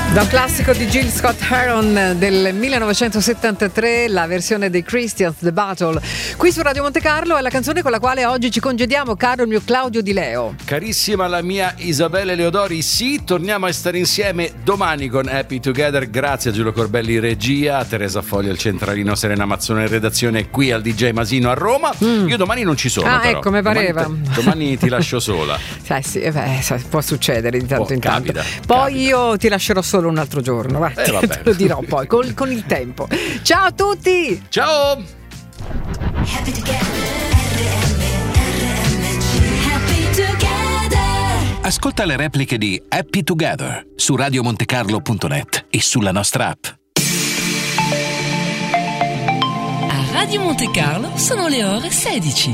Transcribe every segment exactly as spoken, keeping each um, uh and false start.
Da un classico di Jill Scott Heron del millenovecentosettantatré, la versione dei Christians, The Battle. Qui su Radio Monte Carlo è la canzone con la quale oggi ci congediamo, caro il mio Claudio Di Leo. Carissima la mia Isabelle Leodori, sì, torniamo a stare insieme domani con Happy Together. Grazie a Giulio Corbelli regia, a Teresa Foglia il centralino, Serena Mazzone in redazione, qui al D J Masino a Roma. Mm. Io domani non ci sono. Ah, però. ecco, mi pareva. Domani, te, domani ti lascio sola. Eh sì, beh, può succedere di tanto oh, in tanto. Capita, poi capita. Io ti lascerò solo un altro giorno, va. Eh, va Te lo dirò poi con, con il tempo. Ciao a tutti! Ciao! Happy together. Happy together. Ascolta le repliche di Happy Together su radio monte carlo punto net e sulla nostra app. A Radio Monte Carlo sono le ore sedici.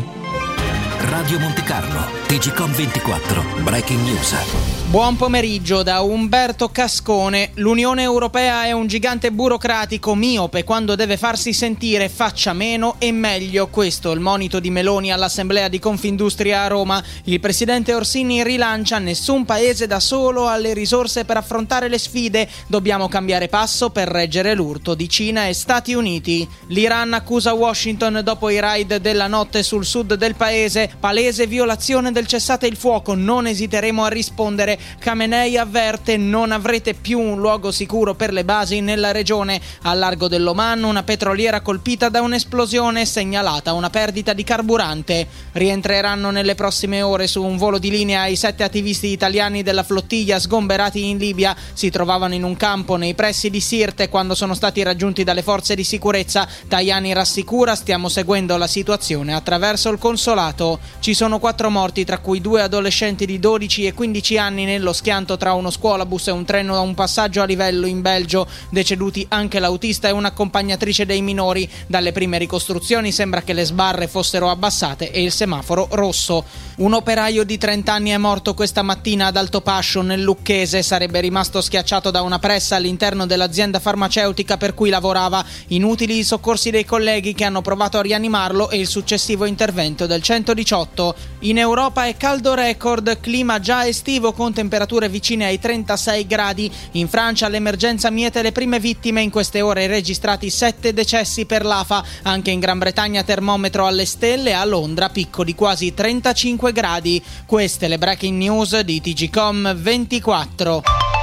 Radio Monte Carlo, T G Com ventiquattro, Breaking News. Buon pomeriggio da Umberto Cascone. L'Unione Europea è un gigante burocratico miope, quando deve farsi sentire faccia meno e meglio. Questo è il monito di Meloni all'Assemblea di Confindustria a Roma. Il presidente Orsini rilancia: nessun paese da solo ha le risorse per affrontare le sfide, dobbiamo cambiare passo per reggere l'urto di Cina e Stati Uniti. L'Iran accusa Washington dopo i raid della notte sul sud del paese, palese violazione del cessate il fuoco, non esiteremo a rispondere. Khamenei avverte: non avrete più un luogo sicuro per le basi nella regione. Al largo dell'Oman una petroliera colpita da un'esplosione, segnalata una perdita di carburante. Rientreranno nelle prossime ore su un volo di linea i sette attivisti italiani della flottiglia sgomberati in Libia. Si trovavano in un campo nei pressi di Sirte quando sono stati raggiunti dalle forze di sicurezza. Tajani rassicura: stiamo seguendo la situazione attraverso il consolato. Ci sono quattro morti, tra cui due adolescenti di dodici e quindici anni nello schianto tra uno scuolabus e un treno a un passaggio a livello in Belgio. Deceduti anche l'autista e un'accompagnatrice dei minori. Dalle prime ricostruzioni sembra che le sbarre fossero abbassate e il semaforo rosso. Un operaio di trenta anni è morto questa mattina ad Altopascio nel Lucchese. Sarebbe rimasto schiacciato da una pressa all'interno dell'azienda farmaceutica per cui lavorava. Inutili i soccorsi dei colleghi che hanno provato a rianimarlo e il successivo intervento del centodiciotto. In Europa è caldo record, clima già estivo con temperature vicine ai trentasei gradi. In Francia l'emergenza miete le prime vittime, in queste ore registrati sette decessi per l'A F A. Anche in Gran Bretagna termometro alle stelle, a Londra picco di quasi trentacinque gradi. Queste le breaking news di T G Com ventiquattro.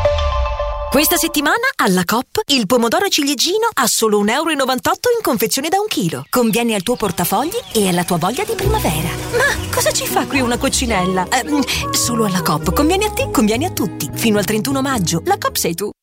Questa settimana alla Coop il pomodoro ciliegino a solo un euro e novantotto in confezione da un chilo. Conviene al tuo portafogli e alla tua voglia di primavera. Ma cosa ci fa qui una coccinella? Eh, solo alla Coop. Conviene a te, conviene a tutti. Fino al trentuno maggio. La Coop sei tu.